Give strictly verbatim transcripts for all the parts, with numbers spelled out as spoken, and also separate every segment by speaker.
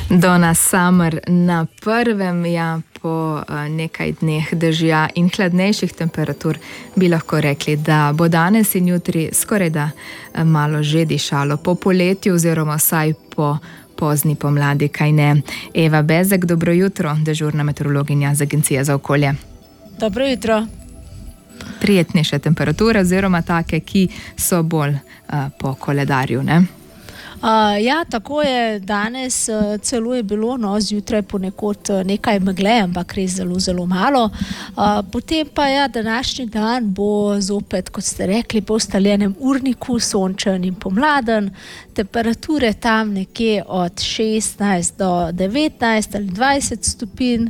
Speaker 1: Donna Summer na prvem, ja, po nekaj dneh dežja in hladnejših temperatur bi lahko rekli, da bo danes in jutri skoraj da malo že dišalo po poletju oziroma vsaj po pozni pomladi, kaj ne. Eva Bezek, dobro jutro, dežurna meteorologinja z Agencije za okolje.
Speaker 2: Dobro jutro.
Speaker 1: Prijetnejše temperature oziroma take, ki so bolj uh, po koledarju, ne?
Speaker 2: Uh, ja, tako je danes, uh, celo je bilo, no, zjutraj ponekod uh, nekaj megle, ampak res zelo, zelo malo. Uh, potem pa ja, današnji dan bo zopet, kot ste rekli, po ustaljenem urniku, sončen in pomladen. Temperature tam nekje od šestnajst do devetnajst ali dvajset stopinj.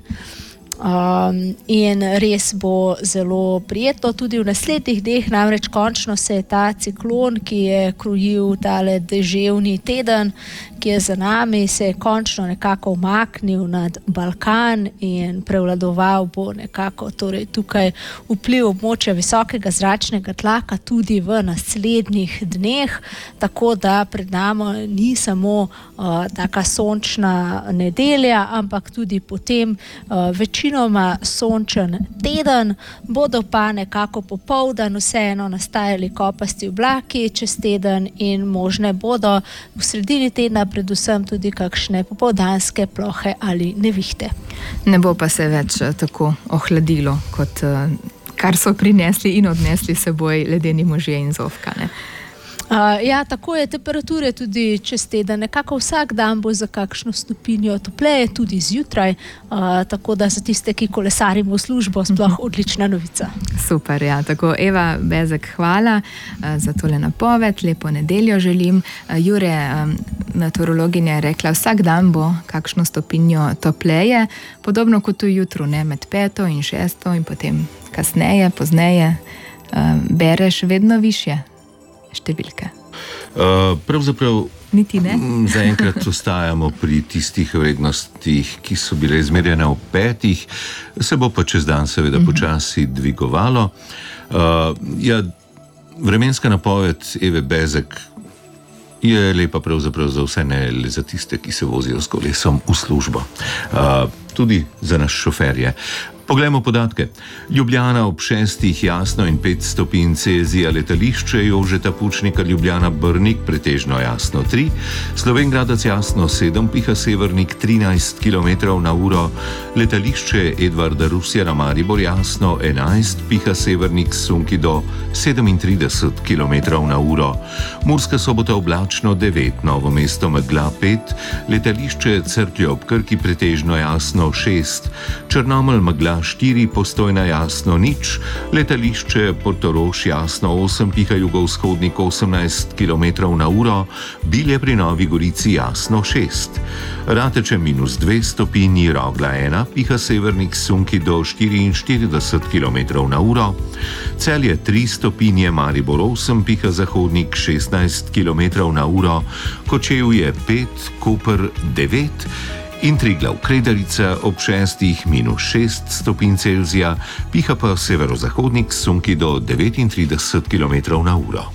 Speaker 2: Um, in res bo zelo prijetno tudi v naslednjih dneh, namreč končno se je ta ciklon, ki je krojil tale deževni teden, ki je za nami, se je končno nekako umaknil nad Balkan in prevladoval bo nekako torej tukaj vpliv območja visokega zračnega tlaka tudi v naslednjih dneh, tako da pred nami ni samo uh, taka sončna nedelja, ampak tudi potem uh, večina Večinoma sončen teden, bodo pa nekako popoldan vseeno nastajali kopasti oblaki čez teden in možne bodo v sredini tedna predvsem tudi kakšne popoldanske plohe ali nevihte.
Speaker 1: Ne bo pa se več tako ohladilo, kot kar so prinesli in odnesli seboj ledeni možje in zofka, ne?
Speaker 2: Uh, ja, tako je, temperature tudi čez teden, nekako vsak dan bo za kakšno stopinjo topleje, tudi zjutraj, uh, tako da za tiste, ki kolesarimo v službo, sploh odlična novica.
Speaker 1: Super, ja, tako Eva Bezek, hvala uh, za tole napoved, lepo nedeljo želim. Uh, Jure, um, meteorologinja je rekla, vsak dan bo kakšno stopinjo topleje, podobno kot v jutru, ne, med peto in šesto in potem kasneje, pozneje, uh, bereš vedno višje številke.
Speaker 3: Uh, pravzaprav
Speaker 1: niti ne.
Speaker 3: Zaenkrat ostajamo pri tistih vrednostih, ki so bile izmerjene v petih, se bo pa čez dan seveda uh-huh. počasi dvigovalo. Uh, ja, vremenska napoved Eve Bezek je lepa pravzaprav za vse, ne le za tiste, ki se vozijo s kolesom v službo. Uh, tudi za nas šoferje. Poglejmo podatke. Ljubljana ob šestih jasno in pet stopinj Celzija, letališče Jožeta Pučnika Ljubljana Brnik pretežno jasno tri, Slovenj Gradec jasno sedem, piha severnik trinajst kilometrov na uro, letališče Edvarda Rusjana Maribor jasno enajst, piha severnik sunki do sedemintrideset kilometrov na uro, Murska Sobota oblačno devet, Novo mesto megla pet, letališče Cerklje ob Krki pretežno jasno šest, Črnomelj megla štiri, Postojna jasno nič, letališče Portorož jasno osem, piha jugovzhodnik osemnajst kilometrov na uro, Bilje pri Novi Gorici jasno šest, Rateče minus dve stopinji, Rogla ena, piha severnik sunki do štiriinštirideset kilometrov na uro, Celje tri stopinje, Maribor osem, piha zahodnik šestnajst kilometrov na uro, Kočevje pet, Koper devet, in Triglav Kredarica ob šestih minus šest stopinj Celzija, piha pa severozahodnik sunki do devetintrideset kilometrov na uro.